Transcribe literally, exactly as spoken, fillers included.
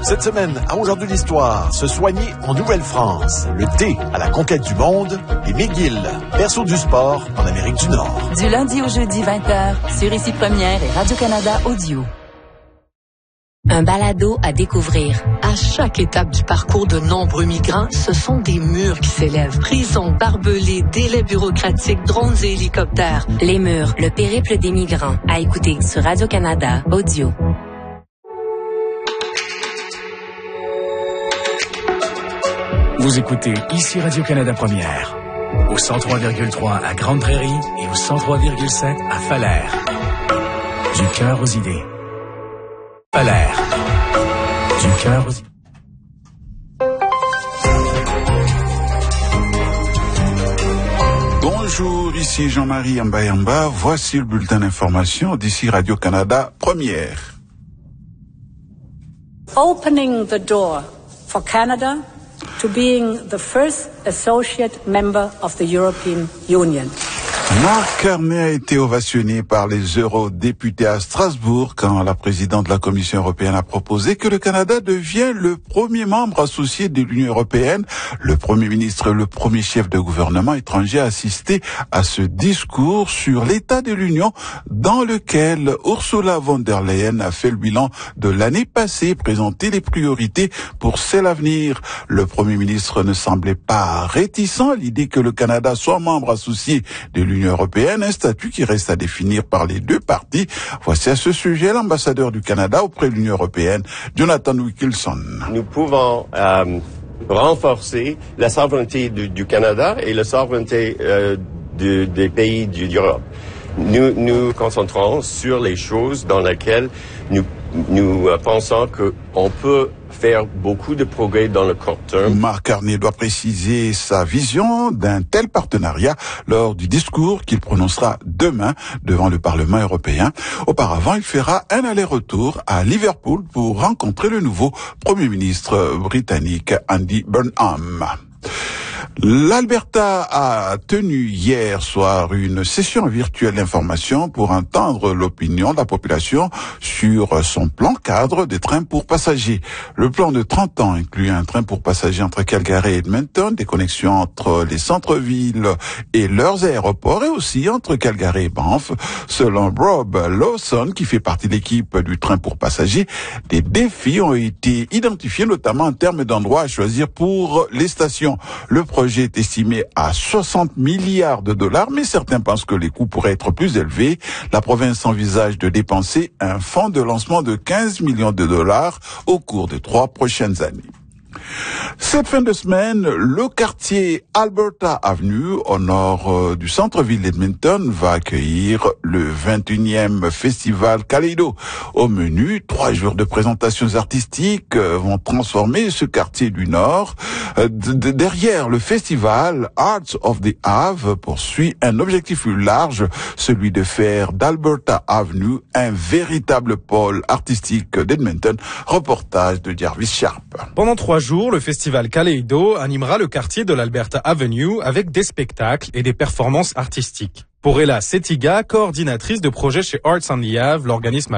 Cette semaine, à Aujourd'hui l'Histoire, se soigner en Nouvelle-France, le thé à la conquête du monde et McGill, berceau du sport en Amérique du Nord. Du lundi au jeudi vingt heures, sur Ici Première et Radio-Canada Audio. Un balado à découvrir. À chaque étape du parcours de nombreux migrants, ce sont des murs qui s'élèvent. Prisons, barbelés, délais bureaucratiques, drones et hélicoptères. Les murs, le périple des migrants. À écouter sur Radio-Canada Audio. Vous écoutez Ici Radio-Canada Première, au cent trois virgule trois à Grande Prairie et au cent trois virgule sept à Falaire. Du cœur aux idées. Falaire. Du cœur aux idées. Bonjour, ici Jean-Marie Mbayamba. Voici le bulletin d'information d'ici Radio-Canada Première. Opening the door for Canada to being the first associate member of the European Union. Marc Carney a été ovationné par les eurodéputés à Strasbourg quand la présidente de la Commission européenne a proposé que le Canada devienne le premier membre associé de l'Union européenne. Le Premier ministre et le premier chef de gouvernement étranger a assisté à ce discours sur l'état de l'Union dans lequel Ursula von der Leyen a fait le bilan de l'année passée et présenté les priorités pour celle à venir. Le Premier ministre ne semblait pas réticent à l'idée que le Canada soit membre associé de l'Union européenne, un statut qui reste à définir par les deux parties. Voici à ce sujet l'ambassadeur du Canada auprès de l'Union européenne, Jonathan Wilkinson. Nous pouvons euh, renforcer la souveraineté du, du Canada et la souveraineté euh, de, des pays du, d'Europe. Nous nous concentrons sur les choses dans lesquelles nous, nous euh, pensons qu'on peut faire beaucoup de progrès dans le court terme. Marc Carney doit préciser sa vision d'un tel partenariat lors du discours qu'il prononcera demain devant le Parlement européen. Auparavant, il fera un aller-retour à Liverpool pour rencontrer le nouveau Premier ministre britannique Andy Burnham. L'Alberta a tenu hier soir une session virtuelle d'information pour entendre l'opinion de la population sur son plan cadre des trains pour passagers. Le plan de trente ans inclut un train pour passagers entre Calgary et Edmonton, des connexions entre les centres-villes et leurs aéroports et aussi entre Calgary et Banff. Selon Rob Lawson, qui fait partie de l'équipe du train pour passagers, des défis ont été identifiés, notamment en termes d'endroits à choisir pour les stations. Le projet est estimé à soixante milliards de dollars, mais certains pensent que les coûts pourraient être plus élevés. La province envisage de dépenser un fonds de lancement de quinze millions de dollars au cours des trois prochaines années. Cette fin de semaine, le quartier Alberta Avenue, au nord euh, du centre-ville d'Edmonton, va accueillir le vingt et unième festival Kaleido. Au menu, trois jours de présentations artistiques euh, vont transformer ce quartier du Nord. Euh, d- derrière le festival, Arts of the Ave poursuit un objectif plus large, celui de faire d'Alberta Avenue un véritable pôle artistique d'Edmonton. Reportage de Jarvis Sharp. Pendant trois jours, le festival Kaleido animera le quartier de l'Alberta Avenue avec des spectacles et des performances artistiques. Pour Ella Setiga, coordinatrice de projet chez Arts on the Ave, l'organisme